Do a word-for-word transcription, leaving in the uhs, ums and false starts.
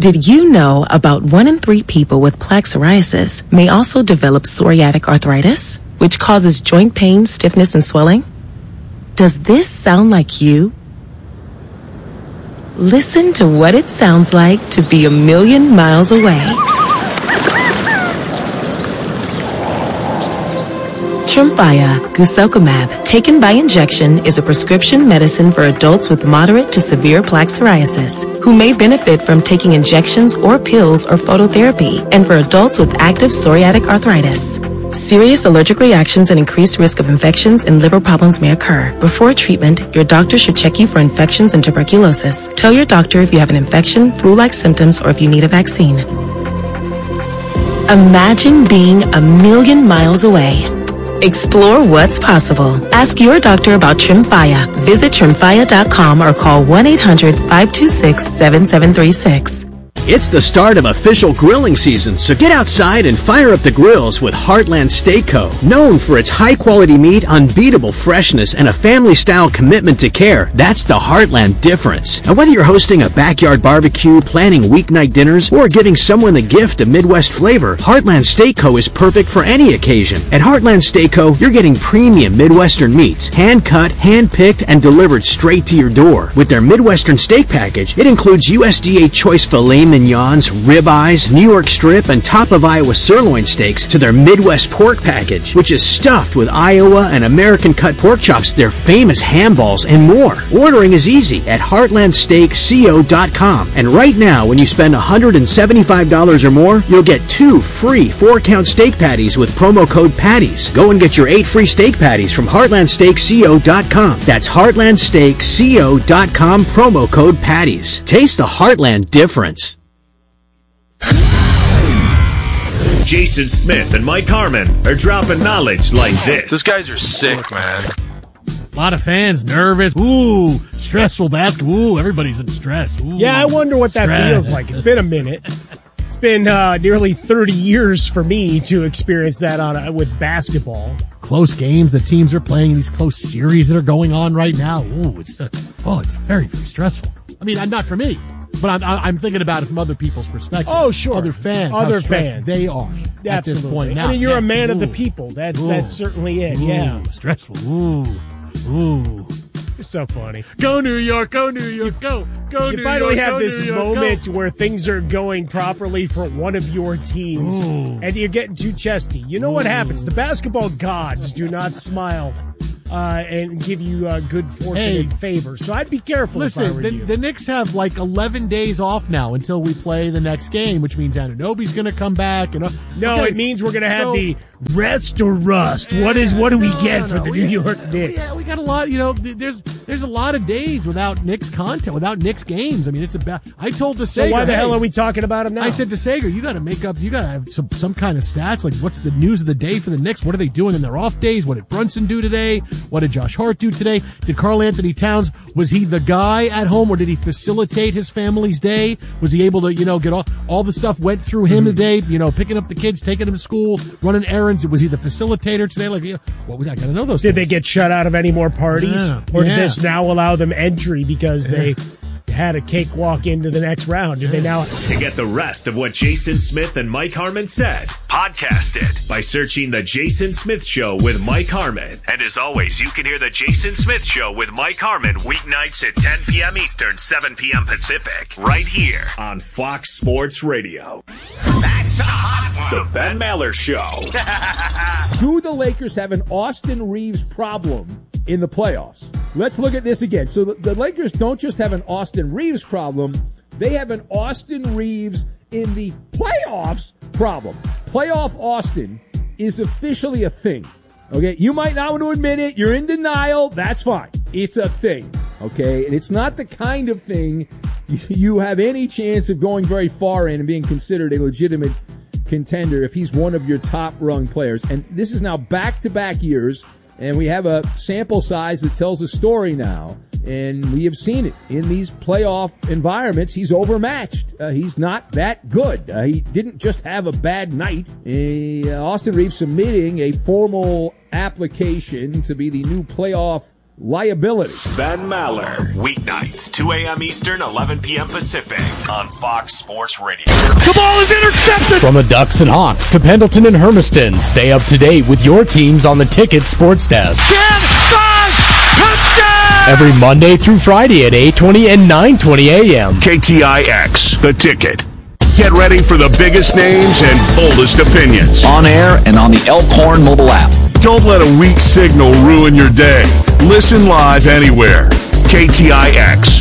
Did you know about one in three people with plaque psoriasis may also develop psoriatic arthritis, which causes joint pain, stiffness, and swelling? Does this sound like you? Listen to what it sounds like to be a million miles away. Tremfya guselkumab, taken by injection, is a prescription medicine for adults with moderate to severe plaque psoriasis who may benefit from taking injections or pills or phototherapy, and for adults with active psoriatic arthritis. Serious allergic reactions and increased risk of infections and liver problems may occur. Before treatment, your doctor should check you for infections and tuberculosis. Tell your doctor if you have an infection, flu-like symptoms, or if you need a vaccine. Imagine being a million miles away. Explore what's possible. Ask your doctor about Tremfya. Visit tremfya dot com or call one eight hundred five two six seven seven three six. It's the start of official grilling season, so get outside and fire up the grills with Heartland Steak Co. Known for its high-quality meat, unbeatable freshness, and a family-style commitment to care, that's the Heartland difference. And whether you're hosting a backyard barbecue, planning weeknight dinners, or giving someone the gift of Midwest flavor, Heartland Steak Co. is perfect for any occasion. At Heartland Steak Co., you're getting premium Midwestern meats, hand-cut, hand-picked, and delivered straight to your door. With their Midwestern steak package, it includes U S D A choice filet mignons, ribeyes, New York strip, and top of Iowa sirloin steaks to their Midwest pork package, which is stuffed with Iowa and American cut pork chops, their famous ham balls, and more. Ordering is easy at heartland steak co dot com. And right now, when you spend one hundred seventy-five dollars or more, you'll get two free four-count steak patties with promo code PATTIES. Go and get your eight free steak patties from heartland steak co dot com. That's heartland steak co dot com, promo code PATTIES. Taste the Heartland difference. Jason Smith and Mike Harmon are dropping knowledge like this. Those guys are sick, man. A lot of fans nervous. Ooh, stressful basketball. Ooh, everybody's in stress. Ooh, yeah, I wonder what that stress. feels like. It's been a minute. It's been uh, nearly thirty years for me to experience that on uh, with basketball. Close games that teams are playing in these close series that are going on right now. Ooh, it's uh, oh, it's very, very stressful. I mean, not for me. But I'm, I'm thinking about it from other people's perspective. Oh, sure. Other fans. Other how fans. They are Absolutely. at this point now. I mean, you're yes. a man Ooh. of the people. That's, Ooh. that's certainly it, Ooh. yeah. Stressful. Ooh. Ooh. You're so funny. Go New York, go New York, go. Go you New finally York, have go this New York, moment go. where things are going properly for one of your teams, Ooh. and you're getting too chesty. You know Ooh. what happens? The basketball gods do not smile uh, and give you uh, good fortune Hey. and favor. So I'd be careful Listen, if I were the, you. the Knicks have like eleven days off now until we play the next game, which means Anunoby's going to come back. And, uh, no, okay, it means we're going to have so, the rest or rust. What is? What do we no, get no, for no. the We- New York Knicks? Yeah, we got a lot, you know, th- there's there's a lot of days without Knicks content, without Knicks games. I mean, it's about, I told DeSager, So why the hey, hell are we talking about him now? I said to Sager, you got to make up, you got to have some, some kind of stats, like what's the news of the day for the Knicks? What are they doing in their off days? What did Brunson do today? What did Josh Hart do today? Did Karl Anthony Towns, was he the guy at home, or did he facilitate his family's day? Was he able to, you know, get all, all the stuff went through him Mm-hmm. today, you know, picking up the kids, taking them to school, running errands? Was he the facilitator today? Like, you know, what was I got to know those Did things. they get shut out of any more parties? Yeah, Or did yeah. this now allow them entry because they had a cakewalk into the next round? Did they now? To get the rest of what Jason Smith and Mike Harmon said, podcast it by searching The Jason Smith Show with Mike Harmon. And as always, you can hear The Jason Smith Show with Mike Harmon weeknights at ten p.m. Eastern, seven p.m. Pacific, right here on Fox Sports Radio. That's a hot one. The Ben Maller Show. Do the Lakers have an Austin Reeves problem in the playoffs? Let's look at this again. So the, the Lakers don't just have an Austin Reeves problem, they have an Austin Reeves in the playoffs problem. Playoff Austin is officially a thing. Okay, you might not want to admit it. You're in denial. That's fine. It's a thing. Okay, and it's not the kind of thing you have any chance of going very far in and being considered a legitimate contender if he's one of your top-rung players. And this is now back-to-back years, and we have a sample size that tells a story now. And we have seen it in these playoff environments. He's overmatched. Uh, he's not that good. Uh, he didn't just have a bad night. Uh, Austin Reeves submitting a formal application to be the new playoff liability. Ben Maller. Weeknights, two a.m. Eastern, eleven p.m. Pacific on Fox Sports Radio. The ball is intercepted! From the Ducks and Hawks to Pendleton and Hermiston, stay up to date with your teams on the Ticket Sports Desk. ten five, touchdown! Every Monday through Friday at eight twenty and nine twenty a.m. K T I X, The Ticket. Get ready for the biggest names and boldest opinions. On air and on the Elkhorn mobile app. Don't let a weak signal ruin your day. Listen live anywhere. K T I X,